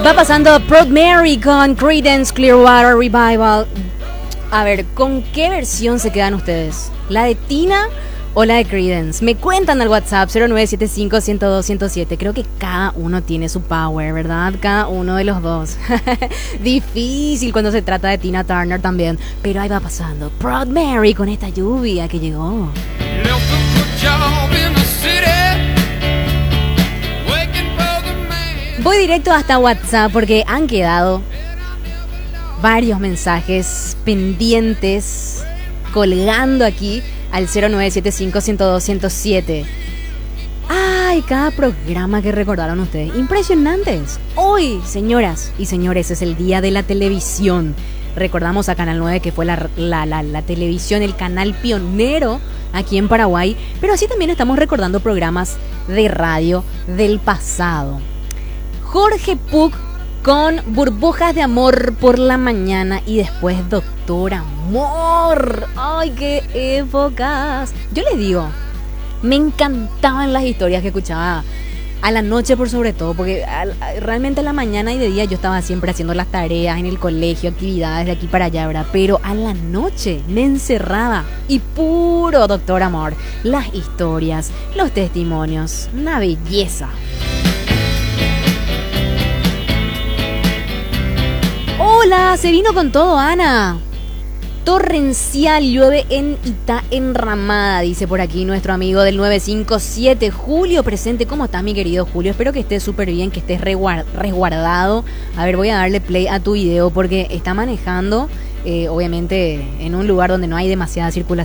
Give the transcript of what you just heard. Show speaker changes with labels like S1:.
S1: Va pasando Proud Mary con Creedence Clearwater Revival. A ver, ¿con qué versión se quedan ustedes? ¿La de Tina o la de Creedence? Me cuentan al WhatsApp 0975-102-107. Creo que cada uno tiene su power, ¿verdad? Cada uno de los dos. Difícil cuando se trata de Tina Turner también. Pero ahí va pasando Proud Mary con esta lluvia que llegó. Voy directo hasta WhatsApp porque han quedado varios mensajes pendientes colgando aquí al 0975-102-107. ¡Ay! Cada programa que recordaron ustedes. Impresionantes. Hoy, señoras y señores, es el día de la televisión. Recordamos a Canal 9 que fue la televisión, el canal pionero aquí en Paraguay. Pero así también estamos recordando programas de radio del pasado. Jorge Puc con Burbujas de Amor por la mañana y después Doctor Amor. ¡Ay, qué épocas! Yo les digo, me encantaban las historias que escuchaba a la noche por sobre todo, porque realmente a la mañana y de día yo estaba siempre haciendo las tareas en el colegio, actividades de aquí para allá, ¿verdad? Pero a la noche me encerraba y puro Doctor Amor. Las historias, los testimonios, una belleza. Hola, se vino con todo, Ana. Torrencial llueve en Itá enramada, dice por aquí nuestro amigo del 957. Julio presente. ¿Cómo estás, mi querido Julio? Espero que estés súper bien, que estés resguardado. A ver, voy a darle play a tu video porque está manejando, obviamente, en un lugar donde no hay demasiada circulación.